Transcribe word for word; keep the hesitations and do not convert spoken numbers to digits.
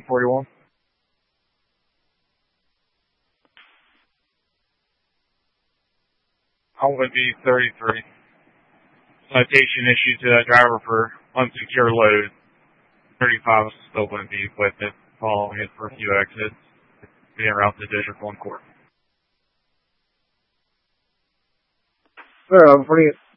forty-one. On Wind B thirty-three. Citation issued to that driver for unsecure load. thirty-five is still Wind B with it, following it for a few exits, being route to District one Court. Sir, I'm forty.